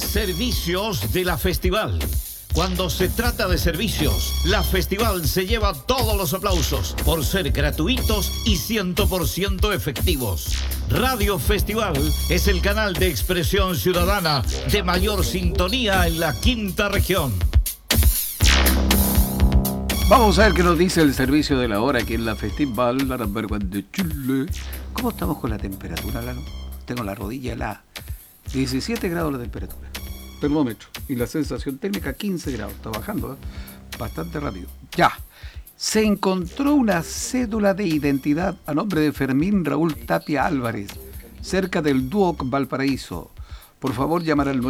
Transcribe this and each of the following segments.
Servicios de la Festival. Cuando se trata de servicios, la Festival se lleva todos los aplausos por ser gratuitos y 100% efectivos. Radio Festival es el canal de expresión ciudadana de mayor sintonía en la quinta región. Vamos a ver qué nos dice el servicio de la hora aquí en la Festival, la number one de Chile. ¿Cómo estamos con la temperatura, Lalo? Tengo la rodilla helada. 17 grados la temperatura. Termómetro. Y la sensación térmica 15 grados. Está bajando, ¿eh? Bastante rápido. Ya. Se encontró una cédula de identidad a nombre de Fermín Raúl Tapia Álvarez, cerca del Duoc Valparaíso. Por favor, llamar al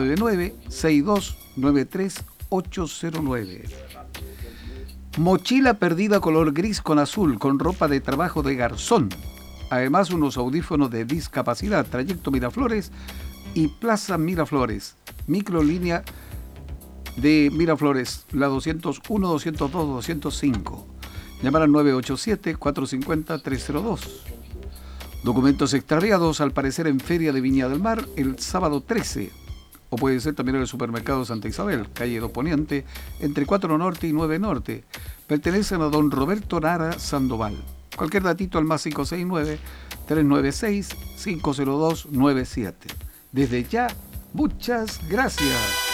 99-6293-809. Mochila perdida color gris con azul, con ropa de trabajo de garzón. Además, unos audífonos de discapacidad. Trayecto Miraflores y Plaza Miraflores. Microlínea de Miraflores, la 201, 202, 205. Llamar al 987-450-302. Documentos extraviados, al parecer en Feria de Viña del Mar, el sábado 13. O puede ser también en el supermercado Santa Isabel, calle 2 Poniente, entre 4 Norte y 9 Norte. Pertenecen a don Roberto Nara Sandoval. Cualquier datito al más 569-396-50297. Desde ya, muchas gracias.